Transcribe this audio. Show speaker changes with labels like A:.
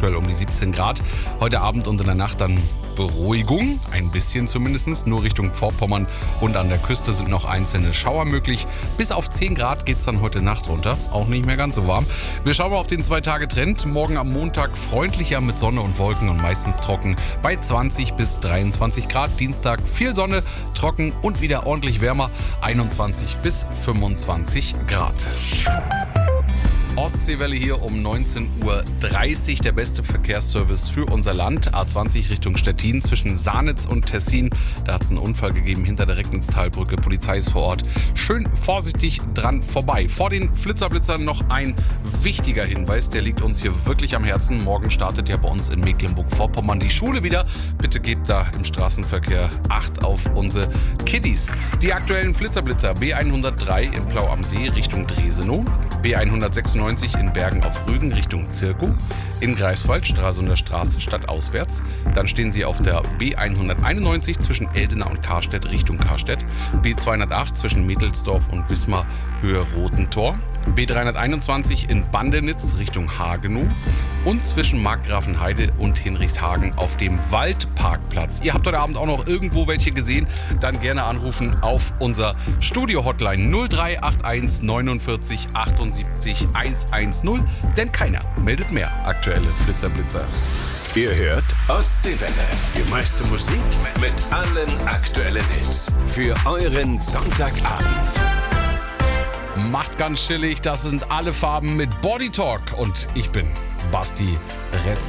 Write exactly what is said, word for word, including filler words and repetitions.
A: aktuell um die siebzehn Grad. Heute Abend und in der Nacht dann Beruhigung, ein bisschen zumindest. Nur Richtung Vorpommern und an der Küste sind noch einzelne Schauer möglich. Bis auf zehn Grad geht es dann heute Nacht runter. Auch nicht mehr ganz so warm. Wir schauen mal auf den Zwei-Tage-Trend. Morgen am Montag freundlicher mit Sonne und Wolken und meistens trocken bei zwanzig bis dreiundzwanzig Grad. Dienstag viel Sonne, trocken und wieder ordentlich wärmer, einundzwanzig bis fünfundzwanzig Grad. Ostseewelle hier um neunzehn Uhr dreißig, der beste Verkehrsservice für unser Land. A zwanzig Richtung Stettin zwischen Sanitz und Tessin. Da hat es einen Unfall gegeben hinter der Recknitztalbrücke. Polizei ist vor Ort. Schön vorsichtig dran vorbei. Vor den Flitzerblitzern noch ein wichtiger Hinweis, der liegt uns hier wirklich am Herzen. Morgen startet ja bei uns in Mecklenburg-Vorpommern die Schule wieder. Bitte gebt da im Straßenverkehr Acht auf unsere Kiddies. Die aktuellen Flitzerblitzer: B hundertdrei in Plau am See Richtung Dresenow, B hundertsechsundneunzig in Bergen auf Rügen Richtung Zirkow, in Greifswald Stralsunder Straße stadtauswärts. Dann stehen Sie auf der B hunderteinundneunzig zwischen Eldena und Karstedt Richtung Karstedt, B zweihundertacht zwischen Mittelsdorf und Wismar Höhe Rotentor, B dreihunderteinundzwanzig in Bandenitz Richtung Hagenow und zwischen Markgrafenheide und Hinrichshagen auf dem Waldparkplatz. Ihr habt heute Abend auch noch irgendwo welche gesehen, dann gerne anrufen auf unser Studio-Hotline null drei acht eins neunundvierzig achtundsiebzig hundertzehn, denn keiner meldet mehr aktuelle Flitzerblitzer.
B: Ihr hört Ostseewelle, die meiste Musik mit allen aktuellen Hits für euren Sonntagabend.
A: Macht ganz chillig, das sind alle Farben mit Body Talk und ich bin Basti Retz.